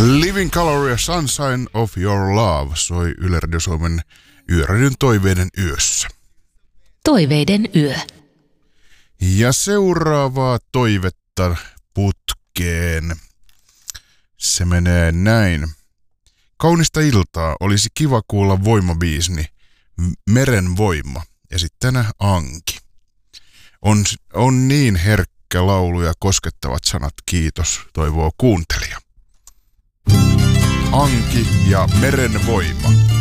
Living Color ja Sunshine of Your Love soi Yle Radio Suomen Yöradion toiveiden yössä. Toiveiden yö. Ja seuraavaa toivetta putkeen. Se menee näin. Kaunista iltaa, olisi kiva kuulla voimabiisni Meren voima, esittänä Anki. On niin herkkä laulu ja koskettavat sanat, kiitos, toivoo kuuntelija. Anki ja Meren voima.